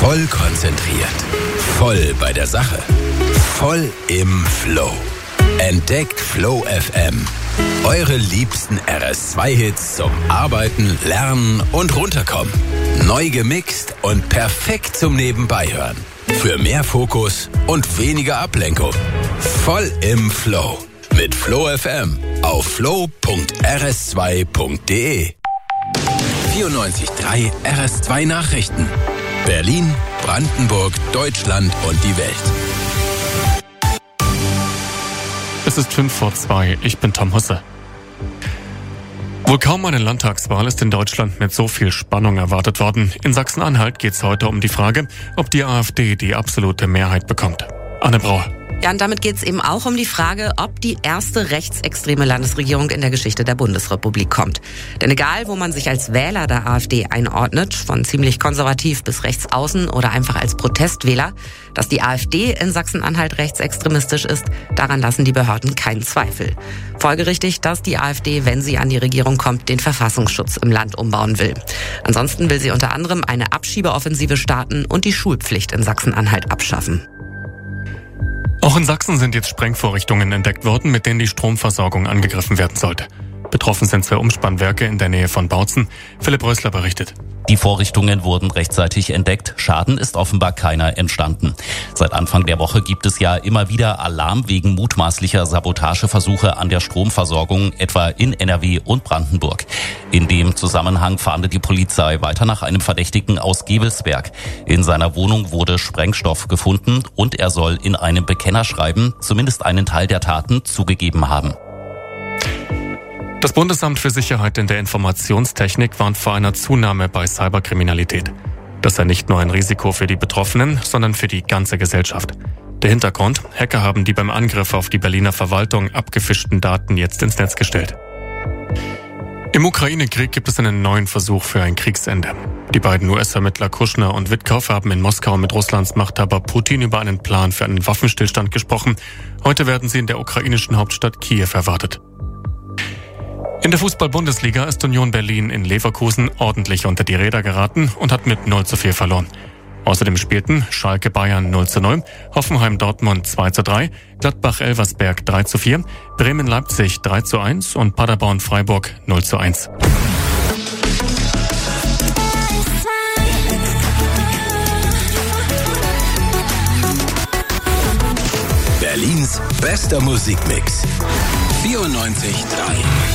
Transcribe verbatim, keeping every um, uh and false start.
Voll konzentriert. Voll bei der Sache. Voll im Flow. Entdeckt Flow F M. Eure liebsten R S zwei Hits zum Arbeiten, Lernen und Runterkommen. Neu gemixt und perfekt zum Nebenbeihören. Für mehr Fokus und weniger Ablenkung. Voll im Flow. Mit Flow F M auf flow punkt r s zwei punkt d e. vierundneunzig Komma drei R S zwei Nachrichten. Berlin, Brandenburg, Deutschland und die Welt. Es ist fünf vor zwei. Ich bin Tom Husse. Wohl kaum eine Landtagswahl ist in Deutschland mit so viel Spannung erwartet worden. In Sachsen-Anhalt geht es heute um die Frage, ob die AfD die absolute Mehrheit bekommt. Anne Brauer. Ja, und damit geht es eben auch um die Frage, ob die erste rechtsextreme Landesregierung in der Geschichte der Bundesrepublik kommt. Denn egal, wo man sich als Wähler der AfD einordnet, von ziemlich konservativ bis rechts außen oder einfach als Protestwähler, dass die AfD in Sachsen-Anhalt rechtsextremistisch ist, daran lassen die Behörden keinen Zweifel. Folgerichtig, dass die AfD, wenn sie an die Regierung kommt, den Verfassungsschutz im Land umbauen will. Ansonsten will sie unter anderem eine Abschiebeoffensive starten und die Schulpflicht in Sachsen-Anhalt abschaffen. Auch in Sachsen sind jetzt Sprengvorrichtungen entdeckt worden, mit denen die Stromversorgung angegriffen werden sollte. Betroffen sind zwei Umspannwerke in der Nähe von Bautzen. Philipp Rösler berichtet. Die Vorrichtungen wurden rechtzeitig entdeckt. Schaden ist offenbar keiner entstanden. Seit Anfang der Woche gibt es ja immer wieder Alarm wegen mutmaßlicher Sabotageversuche an der Stromversorgung, etwa in N R W und Brandenburg. In dem Zusammenhang fahndet die Polizei weiter nach einem Verdächtigen aus Gevelsberg. In seiner Wohnung wurde Sprengstoff gefunden und er soll in einem Bekennerschreiben zumindest einen Teil der Taten zugegeben haben. Das Bundesamt für Sicherheit in der Informationstechnik warnt vor einer Zunahme bei Cyberkriminalität. Das sei nicht nur ein Risiko für die Betroffenen, sondern für die ganze Gesellschaft. Der Hintergrund: Hacker haben die beim Angriff auf die Berliner Verwaltung abgefischten Daten jetzt ins Netz gestellt. Im Ukraine-Krieg gibt es einen neuen Versuch für ein Kriegsende. Die beiden U S-Ermittler Kushner und Witkow haben in Moskau mit Russlands Machthaber Putin über einen Plan für einen Waffenstillstand gesprochen. Heute werden sie in der ukrainischen Hauptstadt Kiew erwartet. In der Fußball-Bundesliga ist Union Berlin in Leverkusen ordentlich unter die Räder geraten und hat mit null zu vier verloren. Außerdem spielten Schalke Bayern null zu null, Hoffenheim Dortmund zwei zu drei, Gladbach Elversberg drei zu vier, Bremen Leipzig drei zu eins und Paderborn Freiburg null zu eins. Berlins bester Musikmix. vierundneunzig Komma drei